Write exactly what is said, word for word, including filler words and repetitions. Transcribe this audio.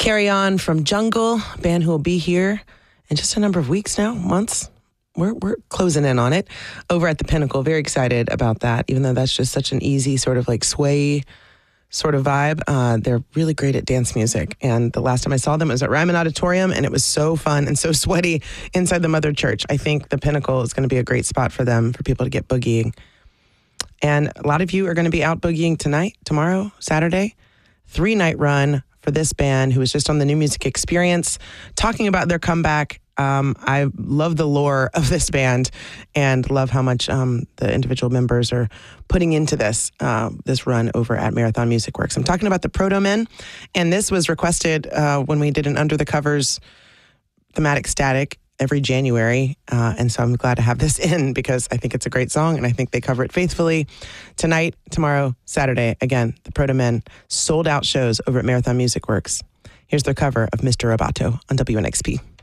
Carry On from Jungle, a band who will be here in just a number of weeks now, months. We're we're closing in on it over at the Pinnacle. Very excited about that, even though that's just such an easy sort of like sway sort of vibe. Uh, they're really great at dance music. And the last time I saw them was at Ryman Auditorium, and it was so fun and so sweaty inside the Mother Church. I think the Pinnacle is going to be a great spot for them, for people to get boogieing. And a lot of you are going to be out boogieing tonight, tomorrow, Saturday. Three-night run for this band who was just on the New Music Experience, talking about their comeback. Um, I love the lore of this band and love how much um, the individual members are putting into this uh, this run over at Marathon Music Works. I'm talking about the Protomen, and this was requested uh, when we did an Under the Covers thematic static every January, uh, and so I'm glad to have this in because I think it's a great song, and I think they cover it faithfully. Tonight, tomorrow, Saturday, again, the Protomen sold out shows over at Marathon Music Works. Here's their cover of Mister Roboto on W N X P.